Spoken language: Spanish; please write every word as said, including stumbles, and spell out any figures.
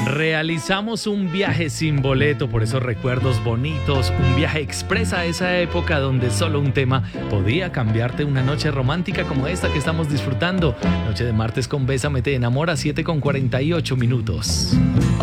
Realizamos un viaje sin boleto por esos recuerdos bonitos, un viaje express a esa época donde solo un tema podía cambiarte una noche romántica como esta que estamos disfrutando. Noche de martes con Bésame te enamora, siete con cuarenta y ocho minutos.